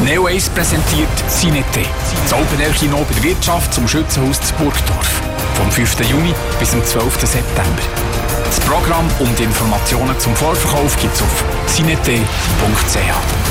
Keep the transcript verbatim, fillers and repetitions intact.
Neo Ace präsentiert Cinete, das Open-Air-Kino bei der Wirtschaft zum Schützenhaus zu Burgdorf. Vom fünften Juni bis zum zwölften September. Das Programm und Informationen zum Vorverkauf gibt es auf cinete punkt c h.